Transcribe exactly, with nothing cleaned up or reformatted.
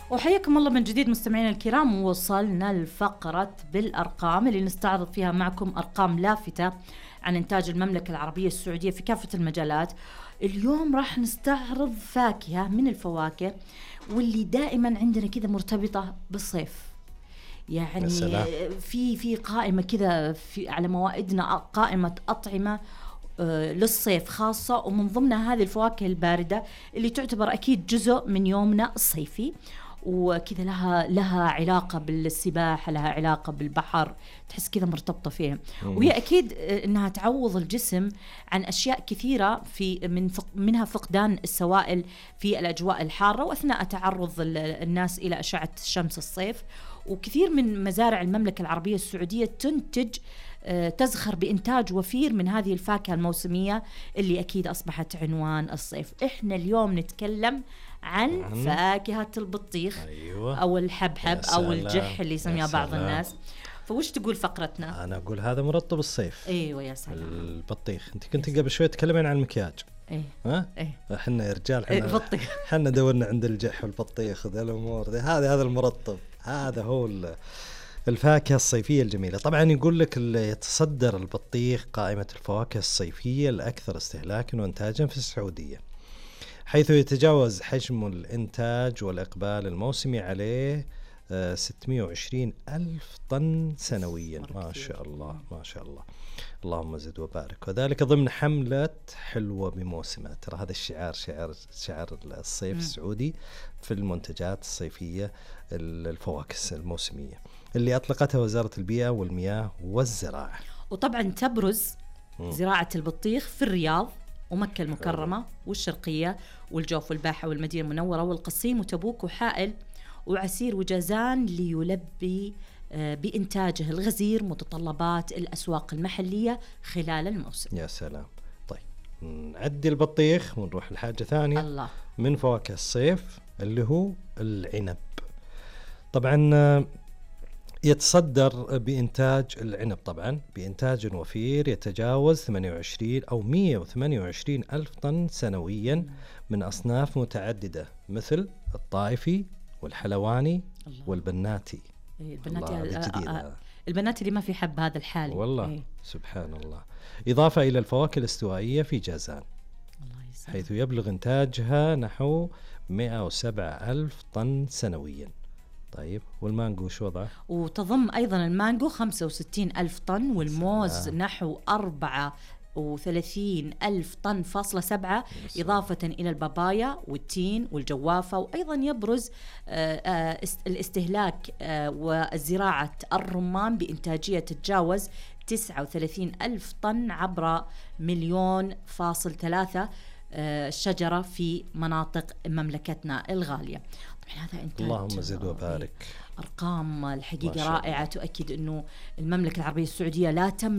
وحياكم الله من جديد مستمعينا الكرام. وصلنا لفقرة بالأرقام اللي نستعرض فيها معكم أرقام لافتة عن إنتاج المملكة العربية السعودية في كافة المجالات. اليوم راح نستعرض فاكهة من الفواكه واللي دائما عندنا كذا مرتبطة بالصيف، يعني في في قائمة كذا في على موائدنا، قائمة أطعمة للصيف خاصة، ومن ضمنها هذه الفواكه الباردة اللي تعتبر أكيد جزء من يومنا الصيفي، وكذا لها لها علاقة بالسباحة، لها علاقة بالبحر، تحس كذا مرتبطة فيها. وهي أكيد إنها تعوض الجسم عن أشياء كثيرة في من فق منها فقدان السوائل في الأجواء الحارة وأثناء تعرض الناس إلى أشعة شمس الصيف. وكثير من مزارع المملكة العربية السعودية تنتج تزخر بإنتاج وفير من هذه الفاكهة الموسمية اللي أكيد أصبحت عنوان الصيف. إحنا اليوم نتكلم عن عن فاكهة البطيخ. أيوة. أو الحبحب أو الجح اللي يسميها بعض الناس. فوش تقول فقرتنا؟ أنا أقول هذا مرطب الصيف. أيوة يا سلام. البطيخ. أنت كنت قبل شوي تكلمين عن المكياج. إيه. ها؟ إيه. إحنا يا رجال إيه بطيخ. إحنا دورنا عند الجح والبطيخ ذا الأمور ذي. هذا هذا المرطب. هذا هو الفاكهة الصيفية الجميلة. طبعا يقول لك اللي يتصدر البطيخ قائمة الفواكه الصيفية الأكثر استهلاكا وإنتاجا في السعودية، حيث يتجاوز حجم الإنتاج والإقبال الموسمي عليه ستمائة وعشرين ألف طن سنويا. ما شاء الله ما شاء الله، اللهم زد وبارك. وذلك ضمن حملة حلوة بموسمها. ترى هذا الشعار شعار شعار الصيف م. السعودي في المنتجات الصيفية الفواكه الموسمية اللي أطلقتها وزارة البيئة والمياه والزراعة. وطبعا تبرز م. زراعة البطيخ في الرياض ومكة المكرمة والشرقية والجوف والباحة والمدينة المنورة والقصيم وتبوك وحائل وعسير وجازان، ليلبي بإنتاجه الغزير متطلبات الأسواق المحلية خلال الموسم. يا سلام. طيب نعدي البطيخ ونروح لحاجة ثانية. الله. من فواكه الصيف اللي هو العنب. طبعا يتصدر بإنتاج العنب طبعا بإنتاج وفير يتجاوز ثمانية وعشرين أو مئة وثمانية وعشرين ألف طن سنويا من أصناف متعددة مثل الطائفي والحلواني الله. والبناتي. البناتي البناتي اللي ما في حب هذا الحالي والله. ايه. سبحان الله. إضافة إلى الفواكه الاستوائية في جازان، حيث يبلغ إنتاجها نحو مئة وسبعة ألف طن سنويا. طيب والمانجو شو وضعه؟ وتضم أيضا المانجو خمسة وستين ألف طن، والموز سلام. نحو أربعة وثلاثين ألف طن فاصلة سبعة، إضافة إلى البابايا والتين والجوافة. وأيضا يبرز الاستهلاك والزراعة الرمان بإنتاجية تتجاوز تسعة وثلاثين ألف طن عبر مليون فاصل ثلاثة شجرة في مناطق مملكتنا الغالية. طبعا هذا إنتاج اللهم زد وبارك. أرقام الحقيقة رائعة تؤكد أنه المملكة العربية السعودية لا تم